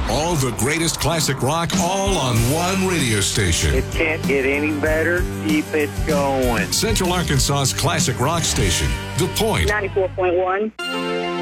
All the greatest classic rock all on one radio station. It can't get any better. Keep it going. Central Arkansas's classic rock station, The Point. 94.1.